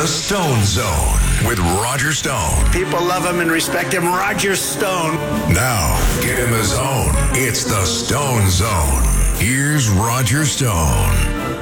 The Stone Zone with Roger Stone. People love him and respect him. Roger Stone. Now, get in the zone. It's the Stone Zone. Here's Roger Stone.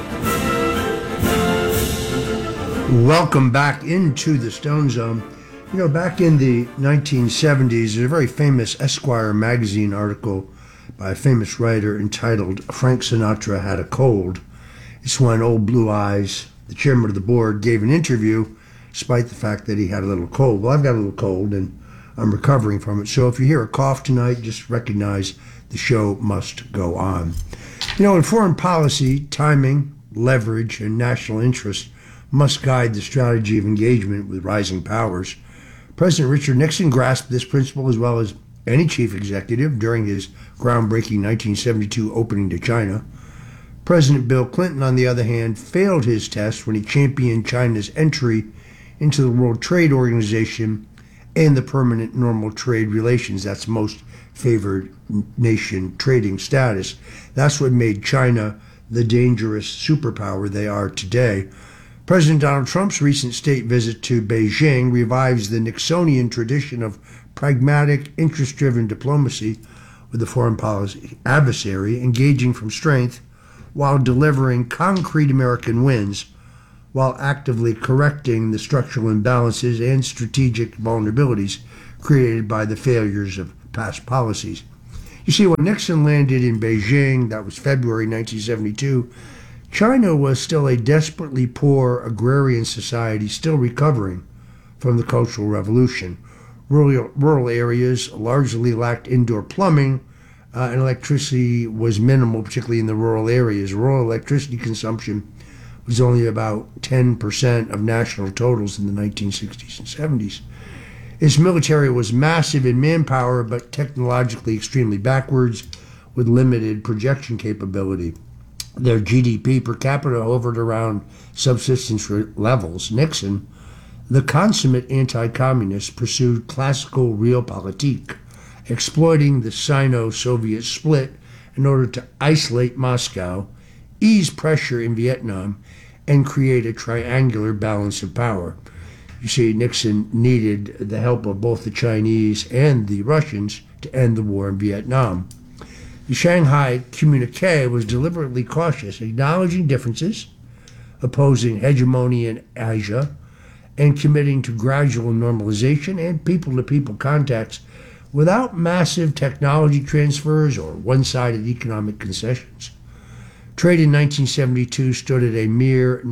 Welcome back into the Stone Zone. You know, back in the 1970s, there's a very famous Esquire magazine article by a famous writer entitled Frank Sinatra Had a Cold. It's when Old Blue Eyes, the chairman of the board, gave an interview despite the fact that he had a little cold. Well, I've got a little cold and I'm recovering from it. So if you hear a cough tonight, just recognize the show must go on. You know, in foreign policy, timing, leverage, and national interest must guide the strategy of engagement with rising powers. President Richard Nixon grasped this principle as well as any chief executive during his groundbreaking 1972 opening to China. President Bill Clinton, on the other hand, failed his test when he championed China's entry into the World Trade Organization and the permanent normal trade relations, that's most favored nation trading status. That's what made China the dangerous superpower they are today. President Donald Trump's recent state visit to Beijing revives the Nixonian tradition of pragmatic, interest-driven diplomacy with the foreign policy adversary, engaging from strength while delivering concrete American wins, while actively correcting the structural imbalances and strategic vulnerabilities created by the failures of past policies. You see, when Nixon landed in Beijing, that was February 1972, China was still a desperately poor agrarian society still recovering from the Cultural Revolution. Rural areas largely lacked indoor plumbing, and electricity was minimal, particularly in the rural areas. Rural electricity consumption was only about 10% of national totals in the 1960s and 70s. Its military was massive in manpower, but technologically extremely backwards, with limited projection capability. Their GDP per capita hovered around subsistence levels. Nixon, the consummate anti-communist, pursued classical realpolitik, exploiting the Sino-Soviet split in order to isolate Moscow, ease pressure in Vietnam, and create a triangular balance of power. You see, Nixon needed the help of both the Chinese and the Russians to end the war in Vietnam. The Shanghai Communique was deliberately cautious, acknowledging differences, opposing hegemony in Asia, and committing to gradual normalization and people-to-people contacts without massive technology transfers or one-sided economic concessions. Trade in 1972 stood at a mere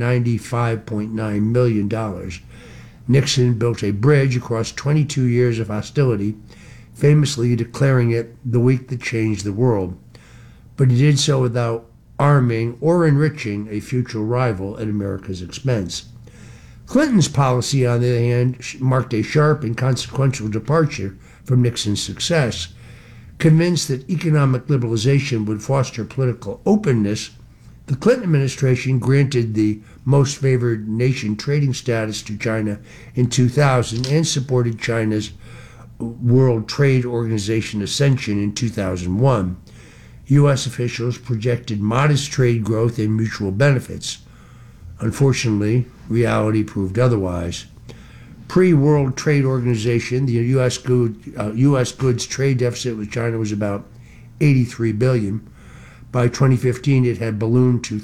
$95.9 million. Nixon built a bridge across 22 years of hostility, famously declaring it the week that changed the world. But he did so without arming or enriching a future rival at America's expense. Clinton's policy, on the other hand, marked a sharp and consequential departure from Nixon's success. Convinced that economic liberalization would foster political openness, the Clinton administration granted the most favored nation trading status to China in 2000 and supported China's World Trade Organization ascension in 2001. U.S. officials projected modest trade growth and mutual benefits. Unfortunately, reality proved otherwise. Pre-World Trade Organization, the U.S. goods trade deficit with China was about $83 billion. By 2015, it had ballooned to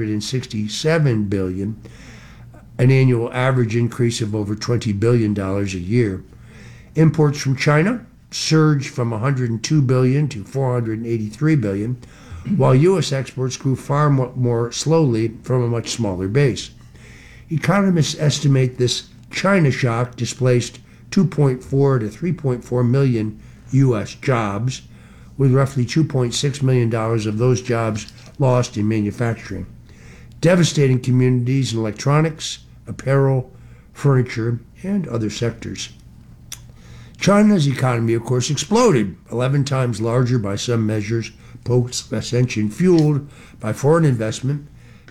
$367 billion, an annual average increase of over $20 billion a year. Imports from China surged from $102 billion to $483 billion, while U.S. exports grew far more slowly from a much smaller base. Economists estimate this China shock displaced 2.4 to 3.4 million U.S. jobs, with roughly $2.6 million of those jobs lost in manufacturing, devastating communities in electronics, apparel, furniture, and other sectors. China's economy, of course, exploded, 11 times larger by some measures, post-ascension, fueled by foreign investment,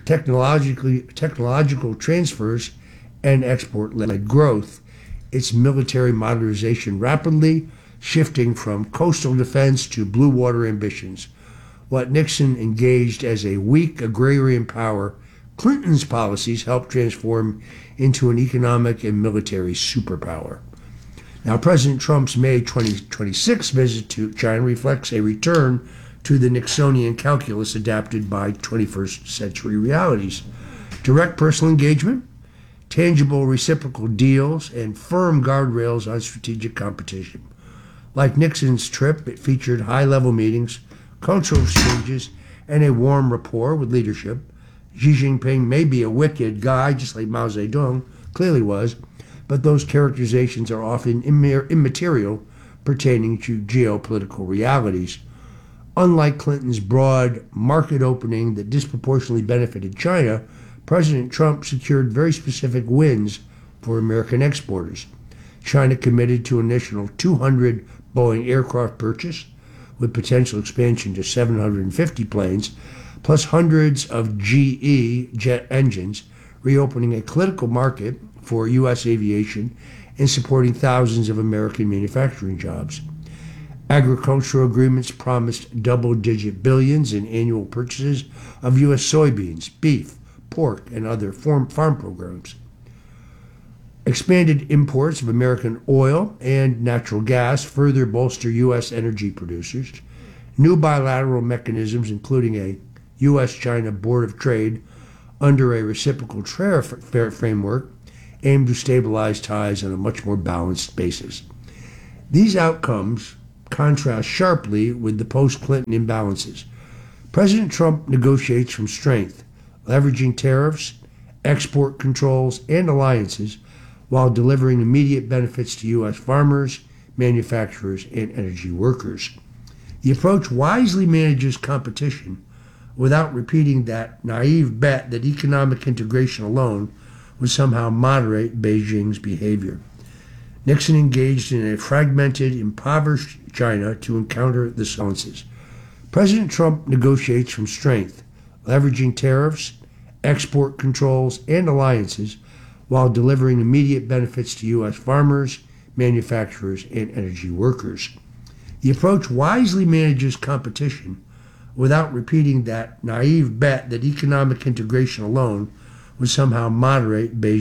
technological transfers, and export-led growth. Its military modernization rapidly, shifting from coastal defense to blue water ambitions. What Nixon engaged as a weak agrarian power Clinton's policies helped transform into an economic and military superpower. Now, President Trump's May 2026 visit to China reflects a return to the Nixonian calculus adapted by 21st century realities. Direct personal engagement, tangible reciprocal deals, and firm guardrails on strategic competition. Like Nixon's trip, it featured high-level meetings, cultural exchanges, and a warm rapport with leadership. Xi Jinping may be a wicked guy, just like Mao Zedong clearly was, but those characterizations are often immaterial pertaining to geopolitical realities. Unlike Clinton's broad market opening that disproportionately benefited China, President Trump secured very specific wins for American exporters. China committed to an initial 200 Boeing aircraft purchase, with potential expansion to 750 planes, plus hundreds of GE jet engines, reopening a critical market for U.S. aviation and supporting thousands of American manufacturing jobs. Agricultural agreements promised double-digit billions in annual purchases of U.S. soybeans, beef, pork, and other farm programs. Expanded imports of American oil and natural gas further bolster U.S. energy producers. New bilateral mechanisms, including a U.S.-China Board of Trade under a reciprocal tariff framework, aim to stabilize ties on a much more balanced basis. These outcomes contrast sharply with the post-Clinton imbalances. President Trump negotiates from strength, leveraging tariffs, export controls, and alliances while delivering immediate benefits to U.S. farmers, manufacturers, and energy workers. The approach wisely manages competition without repeating that naive bet that economic integration alone would somehow moderate Beijing's behavior. Nixon engaged in a fragmented, impoverished China to encounter the silences. President Trump negotiates from strength, leveraging tariffs, export controls, and alliances while delivering immediate benefits to U.S. farmers, manufacturers, and energy workers. The approach wisely manages competition without repeating that naive bet that economic integration alone would somehow moderate Beijing.